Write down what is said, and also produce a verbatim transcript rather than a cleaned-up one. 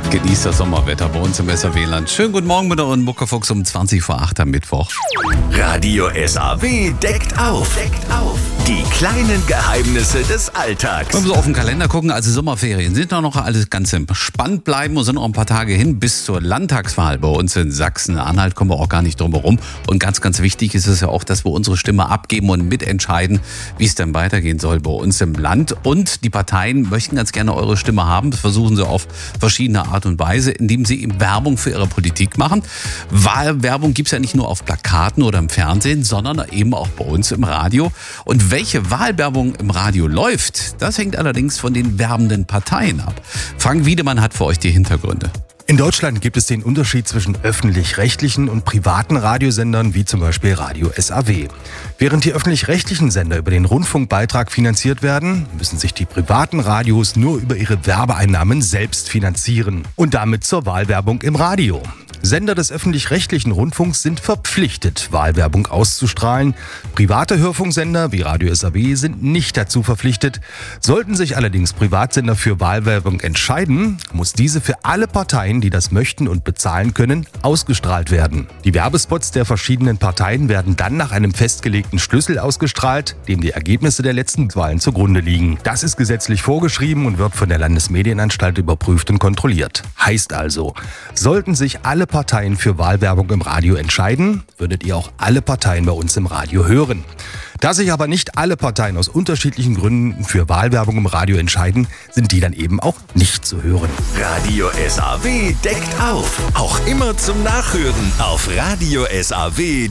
Genießt das Sommerwetter bei uns im S A W-Land. Schönen guten Morgen mit euren Muckefuchs um zwanzig vor acht am Mittwoch. Radio S A W deckt auf. Deckt auf. Die kleinen Geheimnisse des Alltags. Wenn wir so auf den Kalender gucken, also Sommerferien sind doch noch alles ganz spannend bleiben und sind noch ein paar Tage hin bis zur Landtagswahl bei uns in Sachsen-Anhalt. Kommen wir auch gar nicht drum herum. Und ganz, ganz wichtig ist es ja auch, dass wir unsere Stimme abgeben und mitentscheiden, wie es dann weitergehen soll bei uns im Land. Und die Parteien möchten ganz gerne eure Stimme haben. Das versuchen sie auf verschiedene Art und Weise, indem sie eben Werbung für ihre Politik machen. Wahlwerbung gibt es ja nicht nur auf Plakaten oder im Fernsehen, sondern eben auch bei uns im Radio. Und welche Wahlwerbung im Radio läuft, das hängt allerdings von den werbenden Parteien ab. Frank Wiedemann hat für euch die Hintergründe. In Deutschland gibt es den Unterschied zwischen öffentlich-rechtlichen und privaten Radiosendern, wie zum Beispiel Radio S A W. Während die öffentlich-rechtlichen Sender über den Rundfunkbeitrag finanziert werden, müssen sich die privaten Radios nur über ihre Werbeeinnahmen selbst finanzieren und damit zur Wahlwerbung im Radio. Sender des öffentlich-rechtlichen Rundfunks sind verpflichtet, Wahlwerbung auszustrahlen. Private Hörfunksender wie Radio S A W sind nicht dazu verpflichtet. Sollten sich allerdings Privatsender für Wahlwerbung entscheiden, muss diese für alle Parteien, die das möchten und bezahlen können, ausgestrahlt werden. Die Werbespots der verschiedenen Parteien werden dann nach einem festgelegten Schlüssel ausgestrahlt, dem die Ergebnisse der letzten Wahlen zugrunde liegen. Das ist gesetzlich vorgeschrieben und wird von der Landesmedienanstalt überprüft und kontrolliert. Heißt also, sollten sich alle Parteien für Wahlwerbung im Radio entscheiden, würdet ihr auch alle Parteien bei uns im Radio hören. Da sich aber nicht alle Parteien aus unterschiedlichen Gründen für Wahlwerbung im Radio entscheiden, sind die dann eben auch nicht zu hören. Radio S A W deckt auf. Auch immer zum Nachhören auf radio S A W.